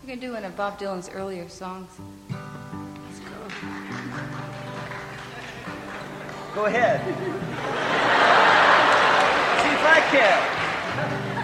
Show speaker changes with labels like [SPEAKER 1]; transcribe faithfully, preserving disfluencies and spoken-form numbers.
[SPEAKER 1] We're going to do one of Bob Dylan's earlier songs. Let's go.
[SPEAKER 2] Go ahead. See if I can.